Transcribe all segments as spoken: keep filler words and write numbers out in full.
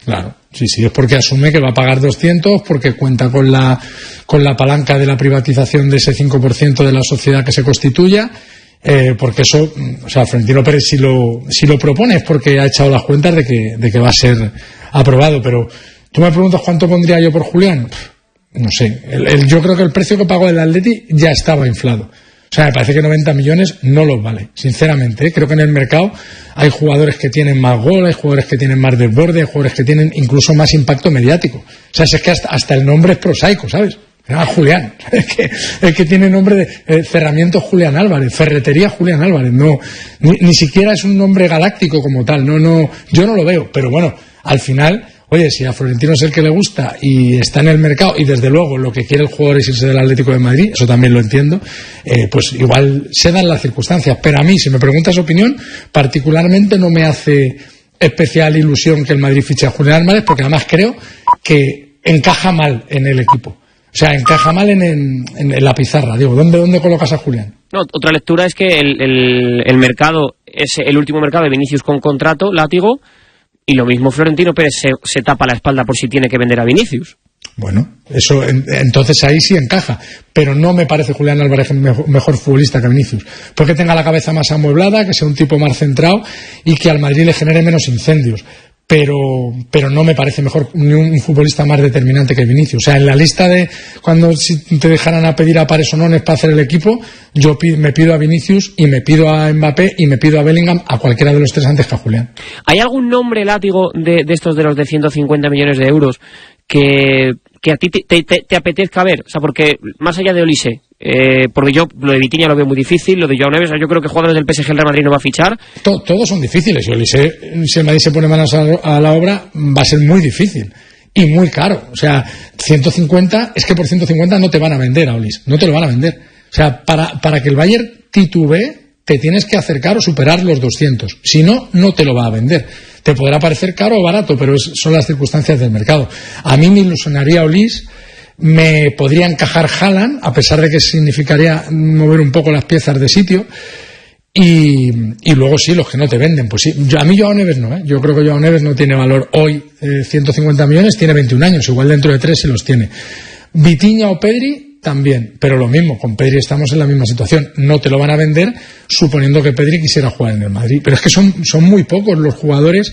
Claro, sí, sí, es porque asume que va a pagar doscientos, porque cuenta con la con la palanca de la privatización de ese cinco por ciento de la sociedad que se constituya, eh, porque eso, o sea, Florentino Pérez si lo si lo propone es porque ha echado las cuentas de que de que va a ser aprobado, pero tú me preguntas cuánto pondría yo por Julián, no sé, el, el, yo creo que el precio que pagó el Atleti ya estaba inflado. O sea, me parece que noventa millones no los vale, sinceramente, ¿eh? Creo que en el mercado hay jugadores que tienen más gol, hay jugadores que tienen más desborde, hay jugadores que tienen incluso más impacto mediático. O sea, es que hasta, hasta el nombre es prosaico, ¿sabes? Se llama Julián. Es que, es que tiene nombre de eh, cerramiento Julián Álvarez, ferretería Julián Álvarez. No, ni, ni siquiera es un nombre galáctico como tal. No, no, yo no lo veo. Pero bueno, al final... Oye, si a Florentino es el que le gusta y está en el mercado y desde luego lo que quiere el jugador es irse del Atlético de Madrid, eso también lo entiendo, eh, pues igual se dan las circunstancias. Pero a mí, si me preguntas opinión, particularmente no me hace especial ilusión que el Madrid fiche a Julián Álvarez, porque además creo que encaja mal en el equipo. O sea, encaja mal en, en, en la pizarra. Digo, ¿dónde, dónde colocas a Julián? No, otra lectura es que el, el, el mercado es el último mercado de Vinicius con contrato, látigo. Y lo mismo Florentino Pérez se, se tapa la espalda por si tiene que vender a Vinicius. Bueno, eso en, entonces ahí sí encaja. Pero no me parece Julián Álvarez mejor, mejor futbolista que Vinicius. Porque tenga la cabeza más amueblada, que sea un tipo más centrado y que al Madrid le genere menos incendios. Pero pero no me parece mejor ni un futbolista más determinante que Vinicius. O sea, en la lista de cuando si te dejaran a pedir a pares o nones para hacer el equipo, yo pido, me pido a Vinicius y me pido a Mbappé y me pido a Bellingham, a cualquiera de los tres antes que a Julián. ¿Hay algún nombre, látigo, de, de estos de los de ciento cincuenta millones de euros que, que a ti te, te, te, te apetezca ver? O sea, porque más allá de Olise, eh, porque yo lo de Vitinha lo veo muy difícil, lo de Joao Neves, yo creo que jugadores del P S G el Real Madrid no va a fichar. To, todos son difíciles, y Olise, si el Madrid se pone manos a, a la obra, va a ser muy difícil y muy caro. O sea, ciento cincuenta, es que por ciento cincuenta no te van a vender a Olise, no te lo van a vender. O sea, para, para que el Bayern titubee, te tienes que acercar o superar los doscientos. Si no, no te lo va a vender. Te podrá parecer caro o barato, pero es, son las circunstancias del mercado. A mí me ilusionaría Olise, me podría encajar Haaland, a pesar de que significaría mover un poco las piezas de sitio. Y, y luego sí, los que no te venden, pues sí. Yo, a mí Joao Neves no, ¿eh? Yo creo que Joao Neves no tiene valor hoy, eh, ciento cincuenta millones, tiene veintiún años, igual dentro de tres sí los tiene. Vitinha o Pedri también, pero lo mismo, con Pedri estamos en la misma situación. No te lo van a vender suponiendo que Pedri quisiera jugar en el Madrid. Pero es que son, son muy pocos los jugadores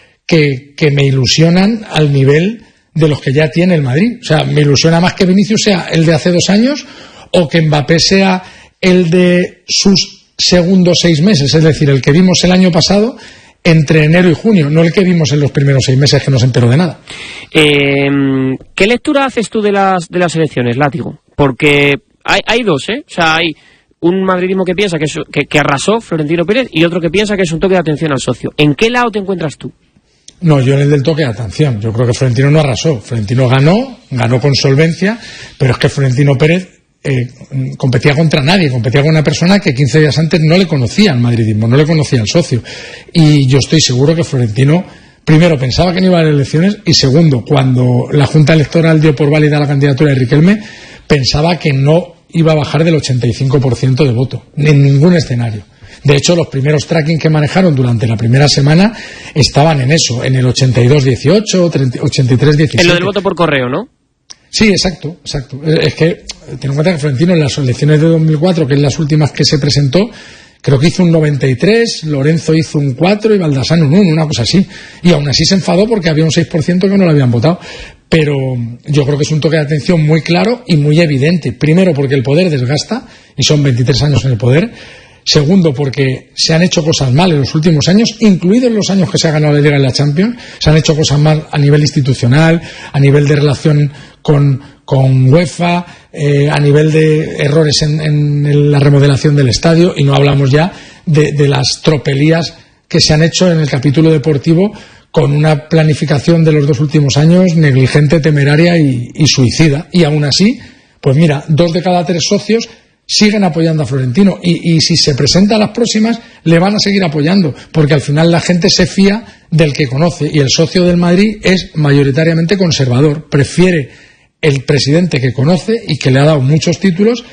que, que me ilusionan al nivel de los que ya tiene el Madrid. O sea, me ilusiona más que Vinicius sea el de hace dos años o que Mbappé sea el de sus segundos seis meses, es decir, el que vimos el año pasado entre enero y junio, no el que vimos en los primeros seis meses que no se enteró de nada. Eh, ¿Qué lectura haces tú de las de las elecciones, látigo? Porque hay, hay dos, ¿eh? O sea, hay un madridismo que piensa que, es, que, que arrasó Florentino Pérez y otro que piensa que es un toque de atención al socio. ¿En qué lado te encuentras tú? No, yo en el del toque de atención. Yo creo que Florentino no arrasó. Florentino ganó, ganó con solvencia, pero es que Florentino Pérez eh, competía contra nadie, competía con una persona que quince días antes no le conocía al madridismo, no le conocía al socio. Y yo estoy seguro que Florentino, primero, pensaba que no iba a las elecciones, y segundo, cuando la Junta Electoral dio por válida la candidatura de Riquelme, pensaba que no iba a bajar del ochenta y cinco por ciento de voto, en ningún escenario. De hecho, los primeros tracking que manejaron durante la primera semana estaban en eso, en el ochenta y dos dieciocho, ochenta y tres diecisiete. En lo del voto por correo, ¿no? Sí, exacto, exacto. Es que, ten en cuenta que Florentino en las elecciones de dos mil cuatro, que es las últimas que se presentó, creo que hizo un noventa y tres, Lorenzo hizo un cuatro y Baldassano un uno, una cosa así. Y aún así se enfadó porque había un seis por ciento que no lo habían votado. Pero yo creo que es un toque de atención muy claro y muy evidente. Primero, porque el poder desgasta, y son veintitrés años en el poder. Segundo, porque se han hecho cosas mal en los últimos años, incluidos los años que se ha ganado la Liga en la Champions. Se han hecho cosas mal a nivel institucional, a nivel de relación con, con UEFA, eh, a nivel de errores en, en la remodelación del estadio, y no hablamos ya de, de las tropelías que se han hecho en el capítulo deportivo, con una planificación de los dos últimos años negligente, temeraria y, y suicida. Y aún así, pues mira, dos de cada tres socios siguen apoyando a Florentino, y, y si se presenta a las próximas le van a seguir apoyando, porque al final la gente se fía del que conoce, y el socio del Madrid es mayoritariamente conservador, prefiere el presidente que conoce y que le ha dado muchos títulos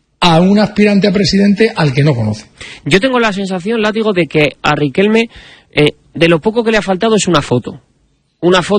a un aspirante a presidente al que no conoce. Yo tengo la sensación, látigo, de que a Riquelme eh, de lo poco que le ha faltado es una foto una foto